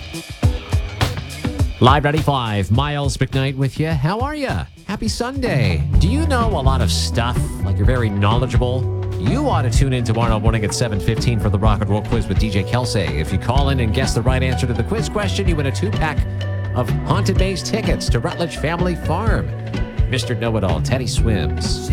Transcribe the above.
Live 95, Miles McKnight with you. How are you? Happy Sunday. Do you know a lot of stuff? Like you're very knowledgeable? You ought to tune in tomorrow morning at 7:15 for the Rock and Roll Quiz with DJ Kelsey. If you call in and guess the right answer to the quiz question, you win a 2-pack of Haunted Maze tickets to Rutledge Family Farm. Mr. Know-It-All, Teddy Swims.